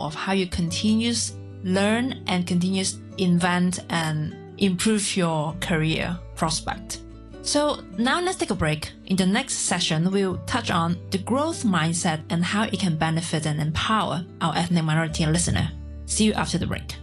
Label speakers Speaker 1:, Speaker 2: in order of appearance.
Speaker 1: of how you continuously learn and continuously invent and improve your career prospect. So now let's take a break. In the next session, we'll touch on the growth mindset and how it can benefit and empower our ethnic minority listener. See you after the break.